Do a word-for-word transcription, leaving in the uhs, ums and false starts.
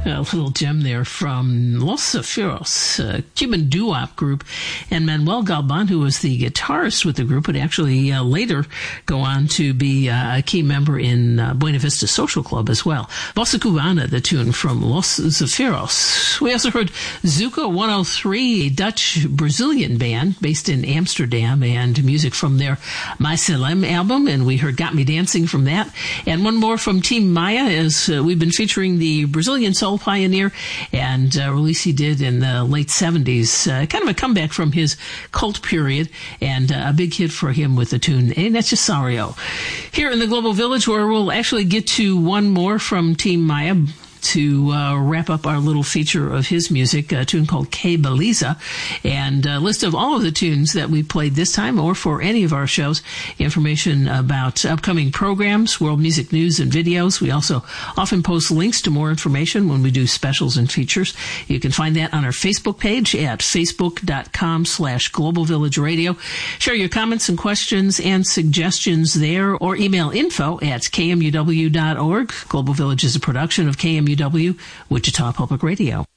A little gem there from Los Zafiros, a Cuban doo-wop group, and Manuel Galban, who was the guitarist with the group, would actually uh, later go on to be uh, a key member in uh, Buena Vista Social Club as well. Bossa Cubana, the tune from Los Zafiros. We also heard Zuka one oh three, a Dutch-Brazilian band based in Amsterdam, and music from their Myselem album, and we heard Got Me Dancing from that. And one more from Team Maya, as uh, we've been featuring the Brazilian soul pioneer, and a release he did in the late seventies, uh, kind of a comeback from his cult period, and uh, a big hit for him with the tune E Necessario. Here in the Global Village, where we'll actually get to one more from Team Maya to uh, wrap up our little feature of his music, a tune called Que Beliza, and a list of all of the tunes that we played this time or for any of our shows, information about upcoming programs, world music news and videos. We also often post links to more information when we do specials and features. You can find that on our Facebook page at facebook.com slash Global Village Radio. Share your comments and questions and suggestions there, or email info at k m u w dot org. Global Village is a production of K M U W, Wichita Public Radio.